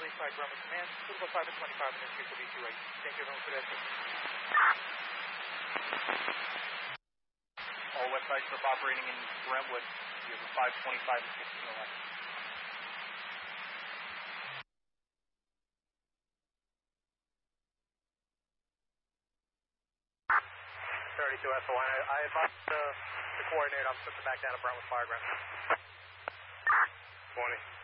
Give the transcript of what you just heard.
Lakeside Brentwood Command, Suitable 5 and 25 in the street will be 28. Thank you everyone for that. All West Side Trip operating in Brentwood, you have a 525 and 1611. 32 SON. I advise to coordinate. I'm switching back down to Brentwood Fireground. 20.